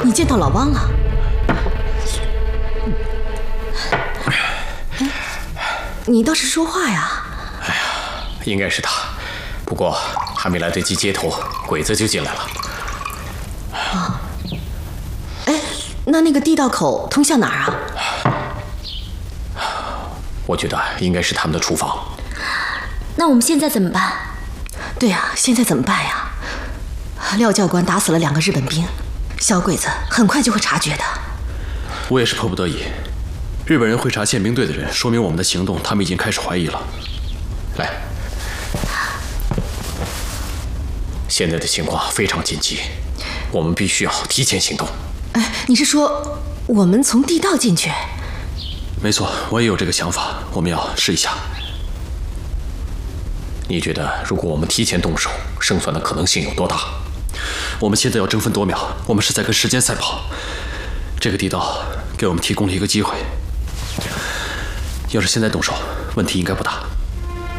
你见到老汪了？你倒是说话呀！ 哎呀，应该是他，不过还没来得及接头，鬼子就进来了。 啊，哎，那个地道口通向哪儿啊？ 我觉得应该是他们的厨房。 那我们现在怎么办？ 对呀，现在怎么办呀？廖教官打死了2个日本兵，小鬼子很快就会察觉的。 我也是迫不得已。日本人会查宪兵队的人，说明我们的行动他们已经开始怀疑了。 来，现在的情况非常紧急，我们必须要提前行动。 哎，你是说我们从地道进去？ 没错，我也有这个想法，我们要试一下。 你觉得如果我们提前动手，胜算的可能性有多大？ 我们现在要争分夺秒，我们是在跟时间赛跑。这个地道给我们提供了一个机会，要是现在动手，问题应该不大。